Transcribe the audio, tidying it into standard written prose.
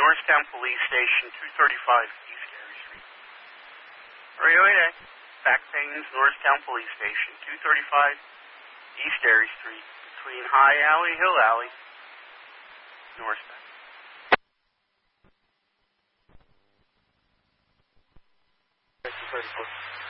Norristown Police Station, 235 East Gary Street. Radio 8A, back pains, Norristown Police Station, 235 East Gary Street, between High Alley, Hill Alley, Norristown. Thank you, 34.